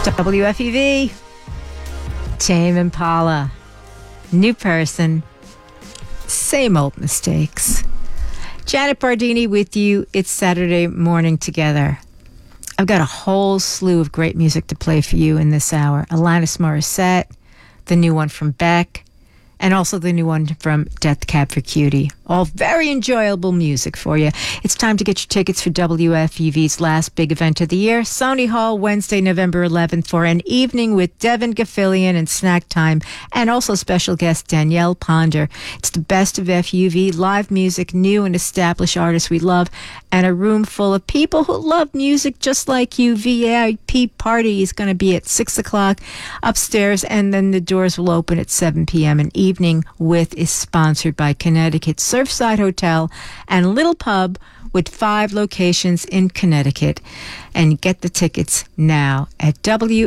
WFUV, Tame Impala, new person, same old mistakes. Janet Bardini with you. It's Saturday morning together. I've got a whole slew of great music to play for you in this hour. Alanis Morissette, the new one from Beck, and also the new one from Death Cab for Cutie. All very enjoyable music for you. It's time to get your tickets for WFUV's last big event of the year, Sony Hall, Wednesday, November 11th, for an evening with Devin Gaffilian and Snack Time, and also special guest Danielle Ponder. It's the best of FUV, live music, new and established artists we love, and a room full of people who love music just like you. VIP party is going to be at 6 o'clock upstairs, and then the doors will open at 7 p.m. An evening with is sponsored by Connecticut Surfside Hotel and Little Pub with 5 locations in Connecticut. And get the tickets now at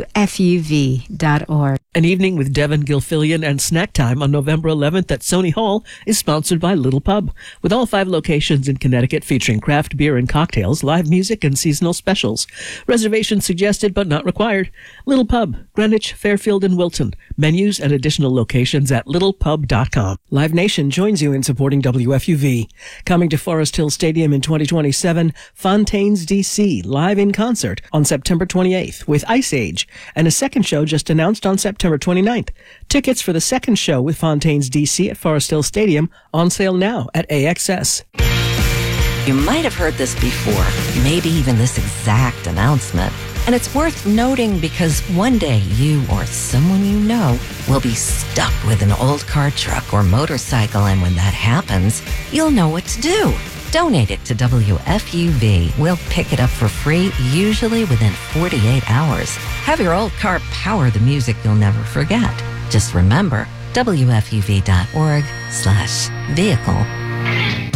WFUV.org. An evening with Devin Gilfillian and Snack Time on November 11th at Sony Hall is sponsored by Little Pub, with all 5 locations in Connecticut featuring craft beer and cocktails, live music, and seasonal specials. Reservations suggested but not required. Little Pub, Greenwich, Fairfield, and Wilton. Menus and additional locations at littlepub.com. Live Nation joins you in supporting WFUV. Coming to Forest Hill Stadium in 2027, Fontaines DC, live in concert on September 28th with Ice Age, and a second show just announced on September 29th. Tickets for the second show with Fontaines DC at Forest Hill Stadium on sale now at AXS. You might have heard this before, maybe even this exact announcement. And it's worth noting because one day you or someone you know will be stuck with an old car, truck, or motorcycle, and when that happens, you'll know what to do. Donate it to WFUV. We'll pick it up for free, usually within 48 hours. Have your old car power the music you'll never forget. Just remember, WFUV.org/vehicle